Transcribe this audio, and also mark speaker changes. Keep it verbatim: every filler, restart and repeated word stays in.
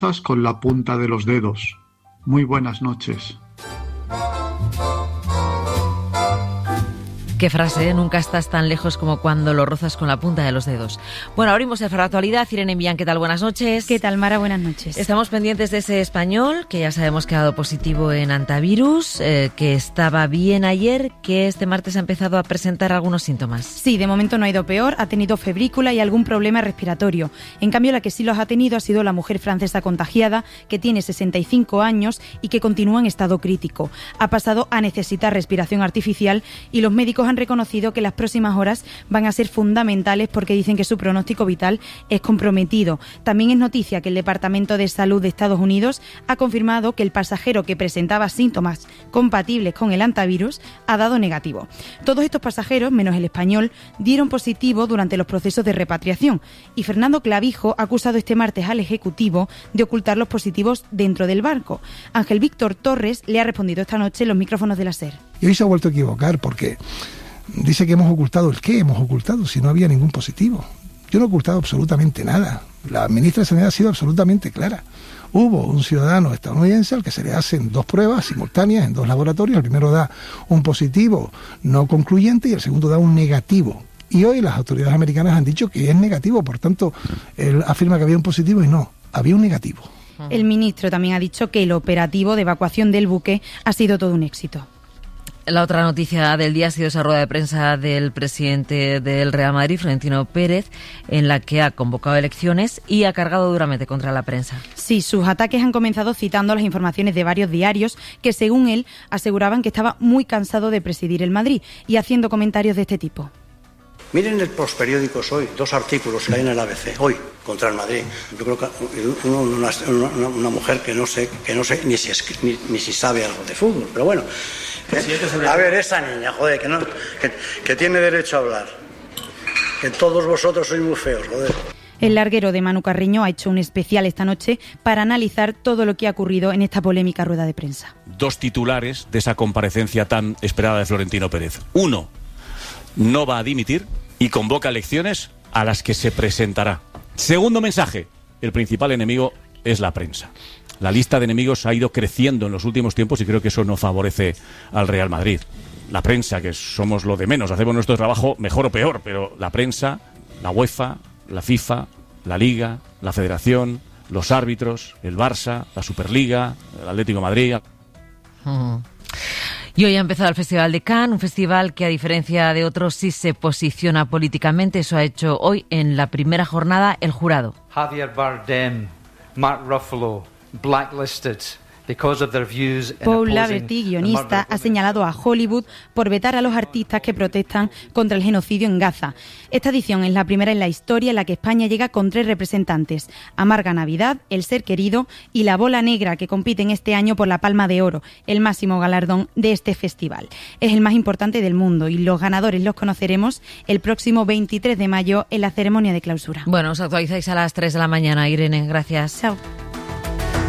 Speaker 1: con la punta de los dedos. Muy buenas noches.
Speaker 2: Qué frase, ¿eh? Nunca estás tan lejos como cuando lo rozas con la punta de los dedos. Bueno, abrimos el Faro Actualidad. Irene Millán, ¿qué tal? Buenas noches.
Speaker 3: ¿Qué tal, Mara? Buenas noches.
Speaker 2: Estamos pendientes de ese español, que ya sabemos que ha dado positivo en antivirus, eh, que estaba bien ayer, que este martes ha empezado a presentar algunos síntomas.
Speaker 3: Sí, de momento no ha ido peor, ha tenido febrícula y algún problema respiratorio. En cambio, la que sí los ha tenido ha sido la mujer francesa contagiada, que tiene sesenta y cinco años y que continúa en estado crítico. Ha pasado a necesitar respiración artificial y los médicos han reconocido que las próximas horas van a ser fundamentales porque dicen que su pronóstico vital es comprometido. También es noticia que el Departamento de Salud de Estados Unidos ha confirmado que el pasajero que presentaba síntomas compatibles con el antivirus ha dado negativo. Todos estos pasajeros, menos el español, dieron positivo durante los procesos de repatriación y Fernando Clavijo ha acusado este martes al Ejecutivo de ocultar los positivos dentro del barco. Ángel Víctor Torres le ha respondido esta noche en los micrófonos de la SER.
Speaker 4: Y hoy se ha vuelto a equivocar porque dice que hemos ocultado el qué hemos ocultado si no había ningún positivo. Yo no he ocultado absolutamente nada. La ministra de Sanidad ha sido absolutamente clara. Hubo un ciudadano estadounidense al que se le hacen dos pruebas simultáneas en dos laboratorios. El primero da un positivo no concluyente y el segundo da un negativo. Y hoy las autoridades americanas han dicho que es negativo, por tanto, él afirma que había un positivo y no, había un negativo.
Speaker 3: El ministro también ha dicho que el operativo de evacuación del buque ha sido todo un éxito.
Speaker 2: La otra noticia del día ha sido esa rueda de prensa del presidente del Real Madrid, Florentino Pérez, en la que ha convocado elecciones y ha cargado duramente contra la prensa.
Speaker 3: Sí, sus ataques han comenzado citando las informaciones de varios diarios que, según él, aseguraban que estaba muy cansado de presidir el Madrid y haciendo comentarios de este tipo.
Speaker 5: Miren el periódicos hoy, dos artículos que hay en el A B C, hoy, contra el Madrid. Yo creo que una, una, una mujer que no sé, que no sé ni si, es, ni, ni si sabe algo de fútbol, pero bueno. ¿Eh? A ver, esa niña, joder, que, no, que, que tiene derecho a hablar. Que todos vosotros sois muy feos, joder.
Speaker 3: El larguero de Manu Carreño ha hecho un especial esta noche para analizar todo lo que ha ocurrido en esta polémica rueda de prensa.
Speaker 6: Dos titulares de esa comparecencia tan esperada de Florentino Pérez. Uno, no va a dimitir y convoca elecciones a las que se presentará. Segundo mensaje, el principal enemigo es la prensa. La lista de enemigos ha ido creciendo en los últimos tiempos y creo que eso no favorece al Real Madrid. La prensa, que somos lo de menos, hacemos nuestro trabajo mejor o peor, pero la prensa, la UEFA, la FIFA, la Liga, la Federación, los árbitros, el Barça, la Superliga, el Atlético de Madrid.
Speaker 2: Uh-huh. Y hoy ha empezado el Festival de Cannes, un festival que a diferencia de otros sí se posiciona políticamente. Eso ha hecho hoy en la primera jornada el jurado.
Speaker 7: Javier Bardem, Mark Ruffalo, blacklisted.
Speaker 3: Paul Laverty, guionista, ha señalado a Hollywood por vetar a los artistas que protestan contra el genocidio en Gaza. Esta edición es la primera en la historia en la que España llega con tres representantes: Amarga Navidad, El Ser Querido y La Bola Negra, que compiten este año por la Palma de Oro, el máximo galardón de este festival. Es el más importante del mundo y los ganadores los conoceremos el próximo veintitrés de mayo en la ceremonia de clausura.
Speaker 2: Bueno, os actualizáis a las tres de la mañana, Irene. Gracias.
Speaker 3: Chao.